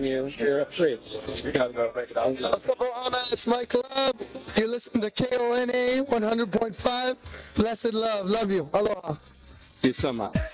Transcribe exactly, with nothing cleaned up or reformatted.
when you hear up streets. You gotta go break it down. It's my club. You listen to K O N A one hundred point five. Blessed love. Love you. Aloha. Thank you so much.